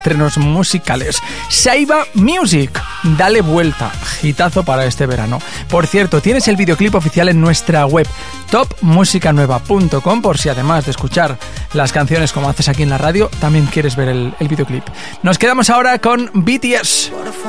estrenos musicales. Saiba Music, dale vuelta, hitazo para este verano. Por cierto, tienes el videoclip oficial en nuestra web topmusicanueva.com por si además de escuchar las canciones como haces aquí en la radio, también quieres ver el videoclip. Nos quedamos ahora con BTS.